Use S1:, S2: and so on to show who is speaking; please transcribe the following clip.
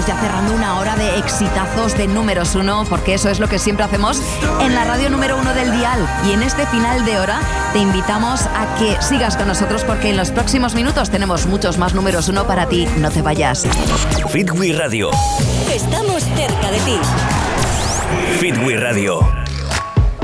S1: estamos ya cerrando una hora de exitazos de números uno, porque eso es lo que siempre hacemos en la radio número uno del dial. Y en este final de hora te invitamos a que sigas con nosotros, porque en los próximos minutos tenemos muchos más números uno para ti. No te vayas.
S2: Fit We Radio.
S3: Estamos cerca de ti.
S2: Fit We Radio.